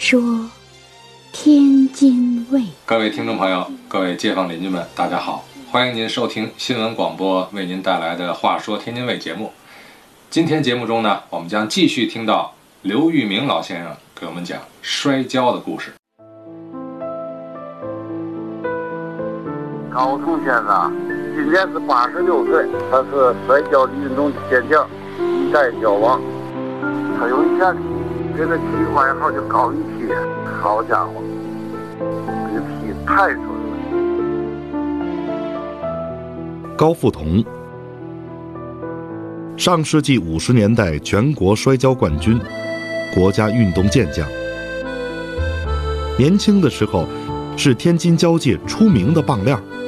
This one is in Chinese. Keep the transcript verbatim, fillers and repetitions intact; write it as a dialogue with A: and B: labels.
A: 说天津卫。
B: 各位听众朋友，各位街坊邻居们，大家好，欢迎您收听新闻广播为您带来的话说天津卫节目。今天节目中呢，我们将继续听到刘玉明老先生给我们讲摔跤的故事。
C: 高同先生今年是八十六岁，他是摔跤的运动健将，一代跤王。他有一天给他起外号叫高一踢，好家伙，这个踢太准了。
D: 高富同，上世纪五十年代全国摔跤冠军，国家运动健将。年轻的时候是天津跤界出名的棒链。